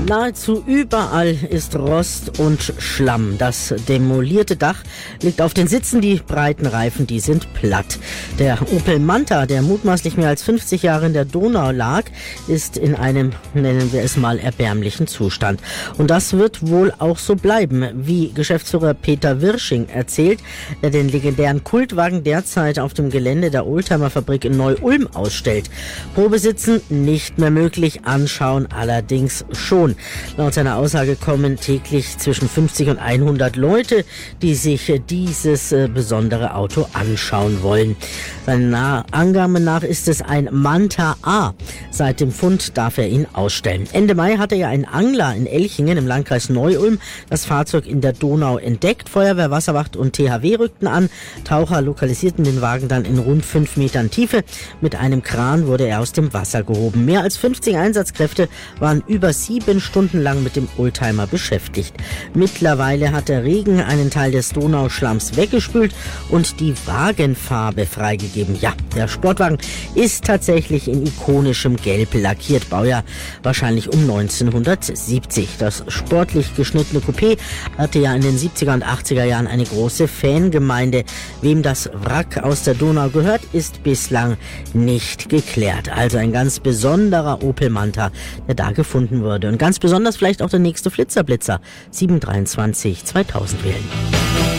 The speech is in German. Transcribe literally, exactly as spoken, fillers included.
Nahezu überall ist Rost und Schlamm. Das demolierte Dach liegt auf den Sitzen, die breiten Reifen, die sind platt. Der Opel Manta, der mutmaßlich mehr als fünfzig Jahre in der Donau lag, ist in einem, nennen wir es mal, erbärmlichen Zustand. Und das wird wohl auch so bleiben, wie Geschäftsführer Peter Wirsching erzählt, der den legendären Kultwagen derzeit auf dem Gelände der Oldtimer-Fabrik in Neu-Ulm ausstellt. Probesitzen nicht mehr möglich, anschauen allerdings schon. Laut seiner Aussage kommen täglich zwischen fünfzig und hundert Leute, die sich dieses äh, besondere Auto anschauen wollen. Seinen Na- Angaben nach ist es ein Manta A. Seit dem Fund darf er ihn ausstellen. Ende Mai hatte ja ein Angler in Elchingen im Landkreis Neu-Ulm das Fahrzeug in der Donau entdeckt. Feuerwehr, Wasserwacht und T H W rückten an. Taucher lokalisierten den Wagen dann in rund fünf Metern Tiefe. Mit einem Kran wurde er aus dem Wasser gehoben. Mehr als fünfzig Einsatzkräfte waren über sieben Stunden lang mit dem Oldtimer beschäftigt. Mittlerweile hat der Regen einen Teil des Donauschlamms weggespült und die Wagenfarbe freigegeben. Ja, der Sportwagen ist tatsächlich in ikonischem Gelb lackiert. Baujahr wahrscheinlich um neunzehnhundertsiebzig. Das sportlich geschnittene Coupé hatte ja in den siebziger und achtziger Jahren eine große Fangemeinde. Wem das Wrack aus der Donau gehört, ist bislang nicht geklärt. Also ein ganz besonderer Opel Manta, der da gefunden wurde. Und ganz besonders vielleicht auch der nächste Flitzerblitzer. sieben drei zwei zweitausend wählen.